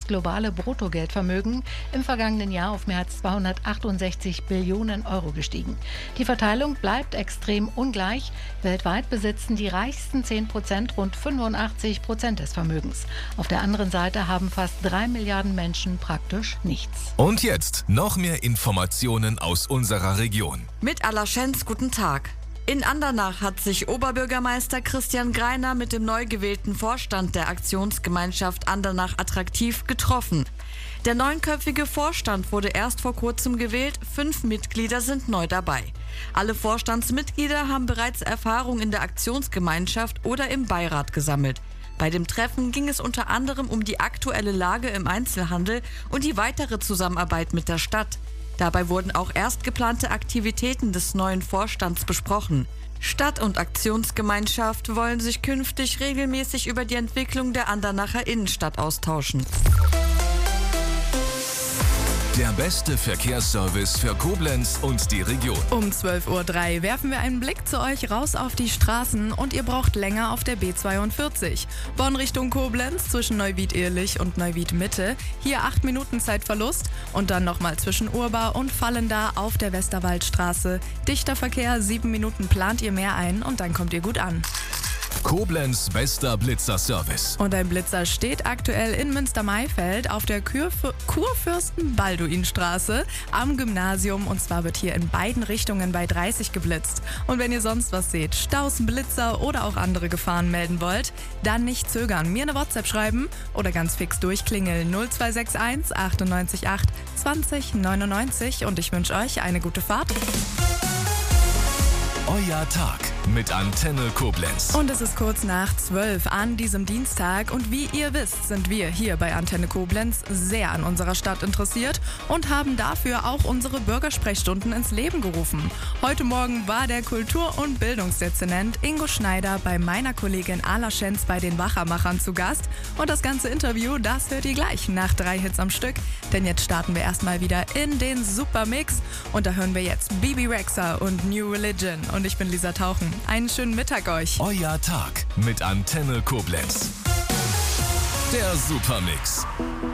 globale Bruttogeldvermögen im vergangenen Jahr auf mehr als 268 Billionen Euro gestiegen. Die Verteilung bleibt extrem ungleich. Weltweit besitzen die reichsten 10% rund 85% des Vermögens. Auf der anderen Seite haben fast 3 Milliarden Menschen praktisch nichts. Und jetzt noch mehr Informationen aus unserer Region. Mit Alaschenz, guten Tag. In Andernach hat sich Oberbürgermeister Christian Greiner mit dem neu gewählten Vorstand der Aktionsgemeinschaft Andernach attraktiv getroffen. Der 9-köpfige Vorstand wurde erst vor kurzem gewählt, 5 Mitglieder sind neu dabei. Alle Vorstandsmitglieder haben bereits Erfahrung in der Aktionsgemeinschaft oder im Beirat gesammelt. Bei dem Treffen ging es unter anderem um die aktuelle Lage im Einzelhandel und die weitere Zusammenarbeit mit der Stadt. Dabei wurden auch erst geplante Aktivitäten des neuen Vorstands besprochen. Stadt- und Aktionsgemeinschaft wollen sich künftig regelmäßig über die Entwicklung der Andernacher Innenstadt austauschen. Der beste Verkehrsservice für Koblenz und die Region. Um 12:03 Uhr werfen wir einen Blick zu euch raus auf die Straßen und ihr braucht länger auf der B42. Bonn Richtung Koblenz zwischen Neuwied-Ehrlich und Neuwied-Mitte. Hier 8 Minuten Zeitverlust und dann nochmal zwischen Urbar und Vallendar auf der Westerwaldstraße. Dichter Verkehr, 7 Minuten plant ihr mehr ein und dann kommt ihr gut an. Koblenz bester Blitzer-Service. Und ein Blitzer steht aktuell in Münster-Maifeld auf der Kurfürsten-Balduin-Straße am Gymnasium. Und zwar wird hier in beiden Richtungen bei 30 geblitzt. Und wenn ihr sonst was seht, Staus, Blitzer oder auch andere Gefahren melden wollt, dann nicht zögern. Mir eine WhatsApp schreiben oder ganz fix durchklingeln 0261 98 8 20 99. Und ich wünsche euch eine gute Fahrt. Euer Tag mit Antenne Koblenz. Und es ist kurz nach 12 an diesem Dienstag und wie ihr wisst, sind wir hier bei Antenne Koblenz sehr an unserer Stadt interessiert und haben dafür auch unsere Bürgersprechstunden ins Leben gerufen. Heute Morgen war der Kultur- und Bildungsdezernent Ingo Schneider bei meiner Kollegin Alaschenz bei den Wachermachern zu Gast. Und das ganze Interview, das hört ihr gleich nach 3 Hits am Stück. Denn jetzt starten wir erstmal wieder in den Supermix und da hören wir jetzt Bibi Rexha und New Religion. Und ich bin Lisa Tauchen. Einen schönen Mittag euch. Euer Tag mit Antenne Koblenz. Der Supermix.